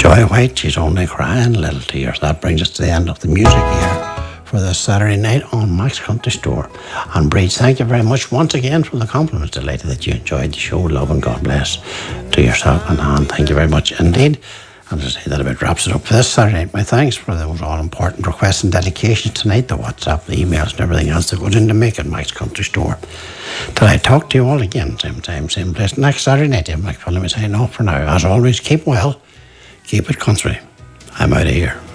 Joy White, She's Only Crying Little Tears. That brings us to the end of the music here for this Saturday night on Max Country Store. And Breeds, thank you very much once again for the compliments. Delighted that you enjoyed the show. Love and God bless to yourself and Anne. Thank you very much indeed. And to say that about wraps it up for this Saturday night. My thanks for those all-important requests and dedications tonight, the WhatsApp, the emails and everything else that goes into making Max Country Store. Till I talk to you all again, same time, same place, next Saturday night. I'm Mike Phillips saying off for now. As always, keep well, keep it country. I'm out of here.